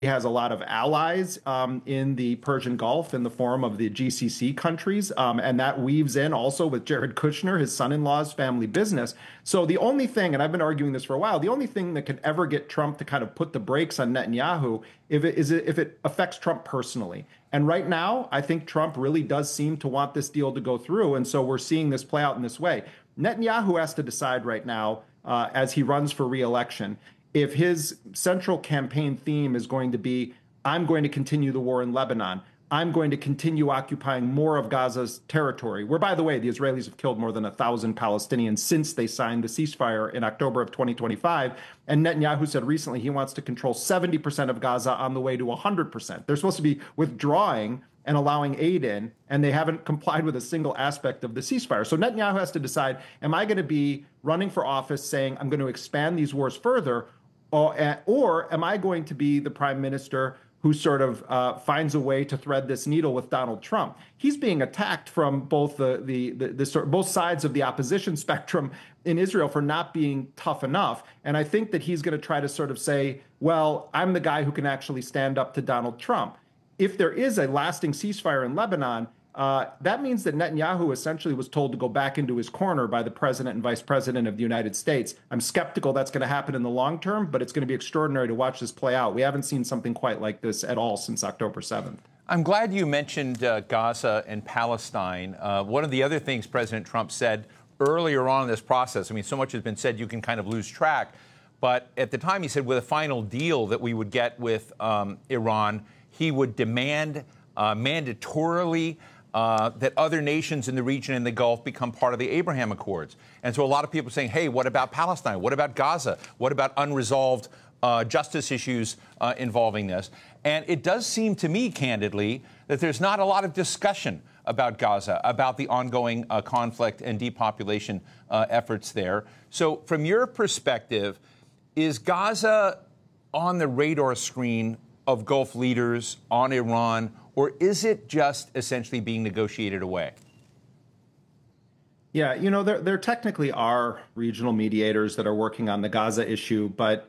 has a lot of allies in the Persian Gulf in the form of the GCC countries, and that weaves in also with Jared Kushner, his son-in-law's family business. So the only thing, and I've been arguing this for a while, the only thing that could ever get Trump to kind of put the brakes on Netanyahu if it affects Trump personally. And right now, I think Trump really does seem to want this deal to go through, and so we're seeing this play out in this way. Netanyahu has to decide right now, as he runs for re-election, if his central campaign theme is going to be, I'm going to continue the war in Lebanon, I'm going to continue occupying more of Gaza's territory, where, by the way, the Israelis have killed more than 1,000 Palestinians since they signed the ceasefire in October of 2025. And Netanyahu said recently he wants to control 70% of Gaza on the way to 100%. They're supposed to be withdrawing and allowing aid in, and they haven't complied with a single aspect of the ceasefire. So Netanyahu has to decide, am I going to be running for office saying I'm going to expand these wars further, or am I going to be the prime minister who sort of finds a way to thread this needle with Donald Trump? He's being attacked from both both sides of the opposition spectrum in Israel for not being tough enough. And I think that he's going to try to sort of say, well, I'm the guy who can actually stand up to Donald Trump. If there is a lasting ceasefire in Lebanon, that means that Netanyahu essentially was told to go back into his corner by the president and vice president of the United States. I'm skeptical that's going to happen in the long term, but it's going to be extraordinary to watch this play out. We haven't seen something quite like this at all since October 7th. I'm glad you mentioned Gaza and Palestine. One of the other things President Trump said earlier on in this process, I mean, so much has been said you can kind of lose track, but at the time he said with a final deal that we would get with Iran, he would demand mandatorily that other nations in the region and the Gulf become part of the Abraham Accords. And so a lot of people are saying, hey, what about Palestine? What about Gaza? What about unresolved justice issues involving this? And it does seem to me, candidly, that there's not a lot of discussion about Gaza, about the ongoing conflict and depopulation efforts there. So from your perspective, is Gaza on the radar screen of Gulf leaders, on Iran, or is it just essentially being negotiated away? Yeah, there technically are regional mediators that are working on the Gaza issue, but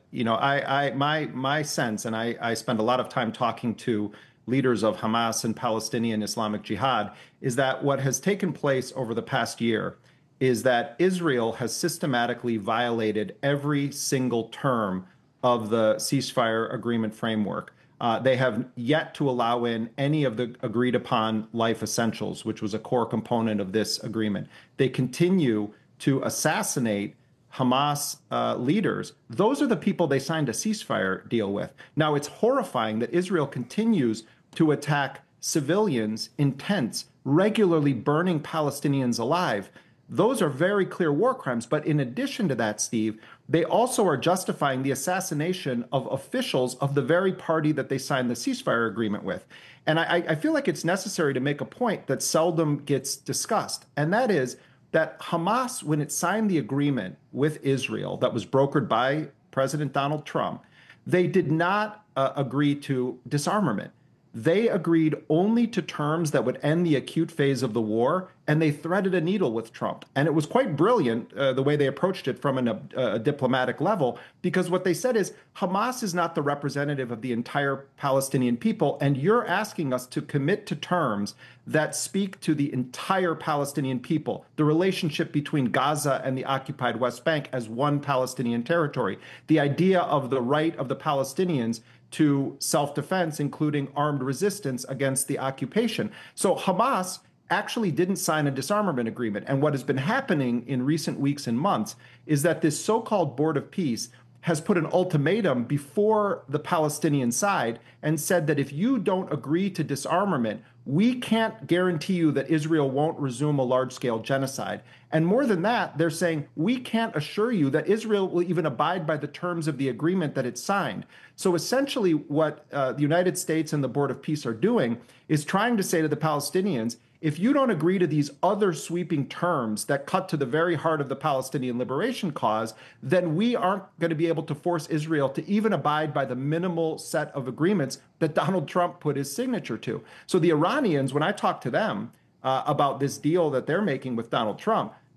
my sense, and I spend a lot of time talking to leaders of Hamas and Palestinian Islamic Jihad, is that what has taken place over the past year is that Israel has systematically violated every single term of the ceasefire agreement framework. They have yet to allow in any of the agreed upon life essentials, which was a core component of this agreement. They continue to assassinate Hamas leaders. Those are the people they signed a ceasefire deal with. Now, it's horrifying that Israel continues to attack civilians in tents, regularly burning Palestinians alive. Those are very clear war crimes. But in addition to that, Steve, they also are justifying the assassination of officials of the very party that they signed the ceasefire agreement with. And I feel like it's necessary to make a point that seldom gets discussed. And that is that Hamas, when it signed the agreement with Israel that was brokered by President Donald Trump, they did not agree to disarmament. They agreed only to terms that would end the acute phase of the war, and they threaded a needle with Trump. And it was quite brilliant the way they approached it from a diplomatic level, because what they said is Hamas is not the representative of the entire Palestinian people, and you're asking us to commit to terms that speak to the entire Palestinian people, the relationship between Gaza and the occupied West Bank as one Palestinian territory, the idea of the right of the Palestinians to self-defense, including armed resistance against the occupation. So Hamas actually didn't sign a disarmament agreement. And what has been happening in recent weeks and months is that this so-called Board of Peace has put an ultimatum before the Palestinian side and said that if you don't agree to disarmament, we can't guarantee you that Israel won't resume a large-scale genocide. And more than that, they're saying we can't assure you that Israel will even abide by the terms of the agreement that it signed. So essentially what the United States and the Board of Peace are doing is trying to say to the Palestinians, if you don't agree to these other sweeping terms that cut to the very heart of the Palestinian liberation cause, then we aren't going to be able to force Israel to even abide by the minimal set of agreements that Donald Trump put his signature to. So the Iranians, when I talk to them about this deal that they're making with Donald Trump,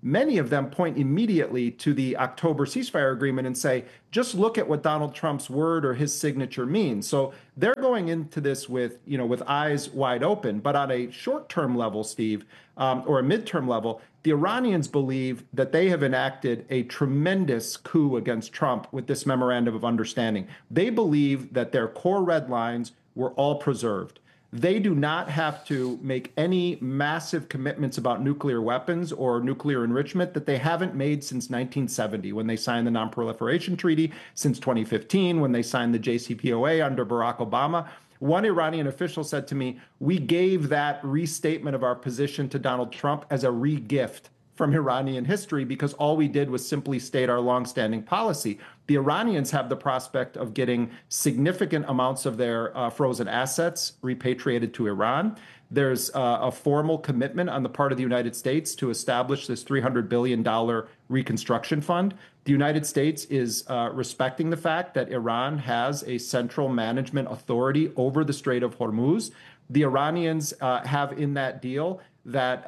many of them point immediately to the October ceasefire agreement and say, just look at what Donald Trump's word or his signature means. So they're going into this with, with eyes wide open. But on a short-term level, Steve, or a midterm level, the Iranians believe that they have enacted a tremendous coup against Trump with this memorandum of understanding. They believe that their core red lines were all preserved. They do not have to make any massive commitments about nuclear weapons or nuclear enrichment that they haven't made since 1970 when they signed the Non-Proliferation Treaty, since 2015 when they signed the JCPOA under Barack Obama. One Iranian official said to me, we gave that restatement of our position to Donald Trump as a re-gift from Iranian history because all we did was simply state our longstanding policy. The Iranians have the prospect of getting significant amounts of their frozen assets repatriated to Iran. There's a formal commitment on the part of the United States to establish this $300 billion reconstruction fund. The United States is respecting the fact that Iran has a central management authority over the Strait of Hormuz. The Iranians have in that deal that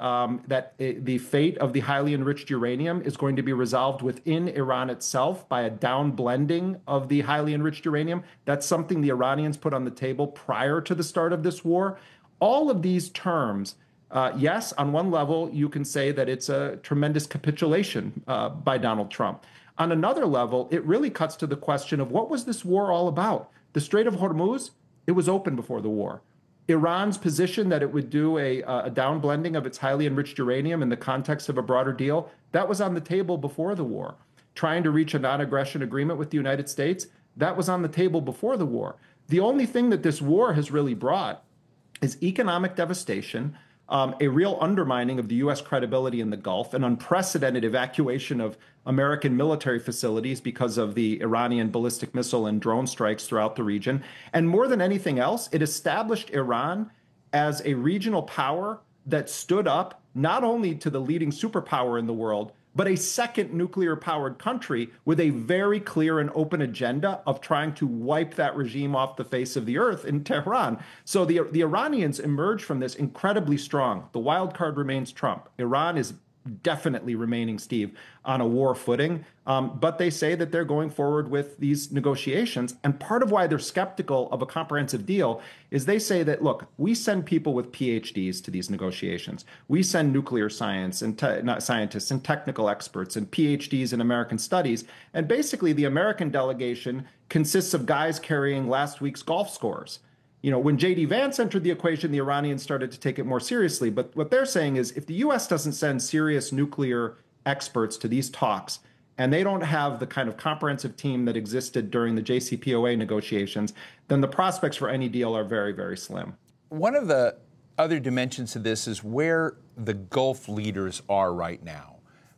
the fate of the highly enriched uranium is going to be resolved within Iran itself by a down blending of the highly enriched uranium. That's something the Iranians put on the table prior to the start of this war. All of these terms, yes, on one level, you can say that it's a tremendous capitulation by Donald Trump. On another level, it really cuts to the question of what was this war all about? The Strait of Hormuz, it was open before the war. Iran's position that it would do a down blending of its highly enriched uranium in the context of a broader deal, that was on the table before the war. Trying to reach a non-aggression agreement with the United States, that was on the table before the war. The only thing that this war has really brought is economic devastation, a real undermining of the U.S. credibility in the Gulf, an unprecedented evacuation of American military facilities because of the Iranian ballistic missile and drone strikes throughout the region. And more than anything else, it established Iran as a regional power that stood up not only to the leading superpower in the world, but a second nuclear-powered country with a very clear and open agenda of trying to wipe that regime off the face of the earth in Tehran. So the Iranians emerge from this incredibly strong. The wild card remains Trump. Iran is definitely remaining, Steve, on a war footing. But they say that they're going forward with these negotiations. And part of why they're skeptical of a comprehensive deal is they say that, look, we send people with PhDs to these negotiations. We send nuclear science and scientists and technical experts and PhDs in American studies. And basically, the American delegation consists of guys carrying last week's golf scores. When J.D. Vance entered the equation, the Iranians started to take it more seriously. But what they're saying is if the U.S. doesn't send serious nuclear experts to these talks, and they don't have the kind of comprehensive team that existed during the JCPOA negotiations, then the prospects for any deal are very, very slim. One of the other dimensions to this is where the Gulf leaders are right now.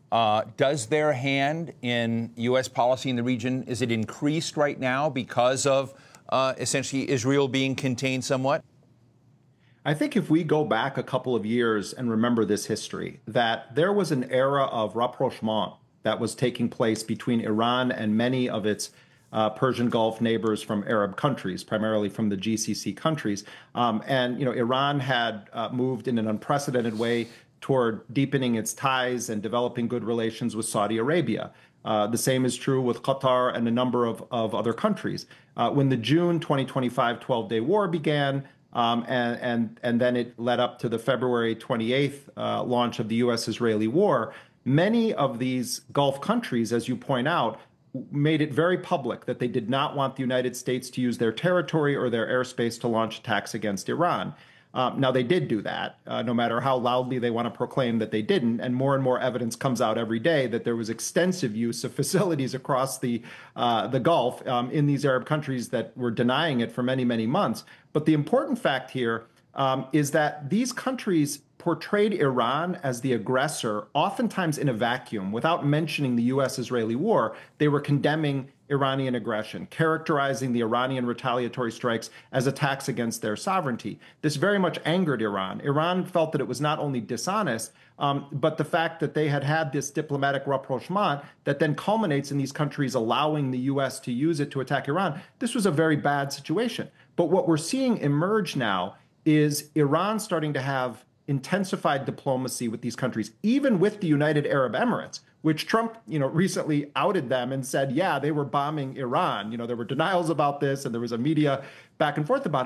Does their hand in U.S. policy in the region, is it increased right now because of essentially Israel being contained somewhat? I think if we go back a couple of years and remember this history, that there was an era of rapprochement that was taking place between Iran and many of its Persian Gulf neighbors from Arab countries, primarily from the GCC countries. Iran had moved in an unprecedented way toward deepening its ties and developing good relations with Saudi Arabia. The same is true with Qatar and a number of other countries. When the June 2025 12-day war began, and then it led up to the February 28th launch of the U.S.-Israeli war, many of these Gulf countries, as you point out, made it very public that they did not want the United States to use their territory or their airspace to launch attacks against Iran. Now, they did do that, no matter how loudly they want to proclaim that they didn't. And more evidence comes out every day that there was extensive use of facilities across the Gulf in these Arab countries that were denying it for many, many months. But the important fact here is that these countries portrayed Iran as the aggressor, oftentimes in a vacuum, without mentioning the U.S.-Israeli war. They were condemning Iranian aggression, characterizing the Iranian retaliatory strikes as attacks against their sovereignty. This very much angered Iran. Iran felt that it was not only dishonest, but the fact that they had this diplomatic rapprochement that then culminates in these countries allowing the U.S. to use it to attack Iran. This was a very bad situation. But what we're seeing emerge now is Iran starting to have intensified diplomacy with these countries, even with the United Arab Emirates, which Trump, recently outed them and said, yeah, they were bombing Iran. There were denials about this, and there was a media back and forth about it.